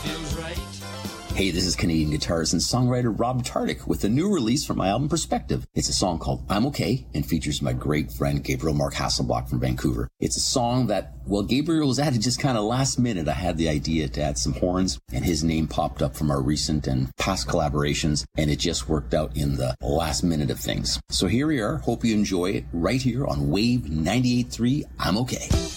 feels right. Hey, this is Canadian guitarist and songwriter Rob Tardik with a new release from my album Perspective. It's a song called I'm Okay and features my great friend Gabriel Mark Hasselbach from Vancouver. It's a song that, well, Gabriel was added just kind of last minute. I had the idea to add some horns and his name popped up from our recent and past collaborations and it just worked out in the last minute of things. So here we are. Hope you enjoy it right here on Wave 98.3. I'm Okay.